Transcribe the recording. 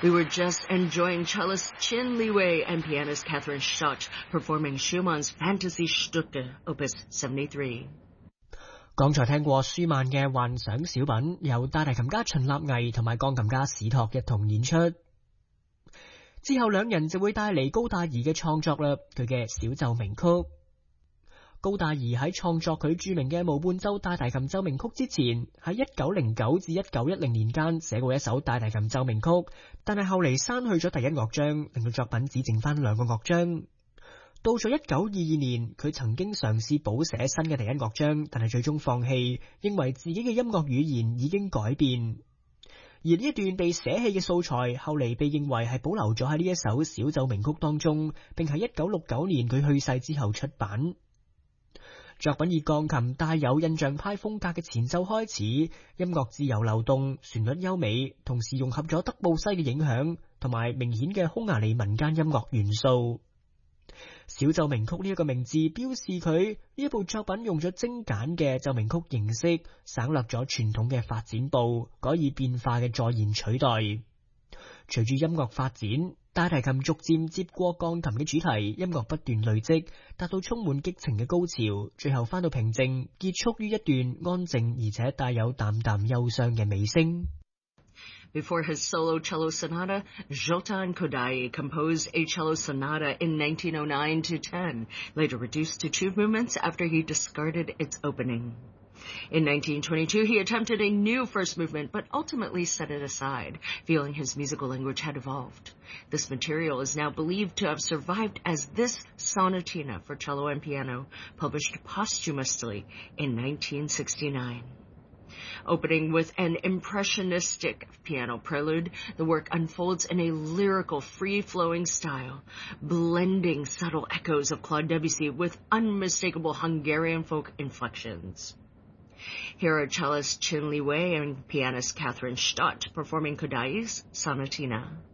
We were just enjoying cellist Qin Liwei and pianist Catherine Stott performing Schumann's Fantasy Stücke, Opus 73. 剛才聽過舒曼嘅幻想小品，由大提琴家秦立毅同埋鋼琴家史托一同演出。之後兩人就會帶嚟高達兒嘅創作啦，佢嘅小奏鳴曲。高達兒喺創作佢著名嘅無伴奏大提琴奏鳴曲之前，喺1909至1910年間寫過一首大提琴奏鳴曲，但係後嚟刪去咗第一樂章，令到作品只剩翻兩個樂章。到咗1922年，佢曾經嘗試補寫新嘅第一樂章，但係最終放棄，認為自己嘅音樂語言已經改變。而呢一段被捨棄嘅素材，後嚟被認為係保留咗喺呢一首小奏鳴曲當中，並喺1969年佢去世之後出版。作品以鋼琴帶有印象派風格嘅前奏開始，音樂自由流動，旋律優美，同時融合咗德布西嘅影響，同埋明顯嘅匈牙利民間音樂元素。小奏鳴曲呢一個名字標示佢呢一部作品用咗精簡嘅奏鳴曲形式，省略咗傳統嘅發展部，改以變化嘅助弦取代。隨住音樂發展，大提琴逐漸接過鋼琴嘅主題，音樂不斷累積，達到充滿激情嘅高潮，最後返到平靜，結束於一段安靜而且帶有淡淡憂傷嘅尾聲。 Before his solo cello sonata, Zoltan Kodaly composed a cello sonata in 1909-10, later reduced to 2 movements after he discarded its opening. In 1922, he attempted a new first movement, but ultimately set it aside, feeling his musical language had evolved. This material is now believed to have survived as this sonatina for cello and piano, published posthumously in 1969. Opening with an impressionistic piano prelude, the work unfolds in a lyrical, free-flowing style, blending subtle echoes of Claude Debussy with unmistakable Hungarian folk inflections. Here are cellist Qin Liwei and pianist Catherine Stott performing Kodaly's Sonatina.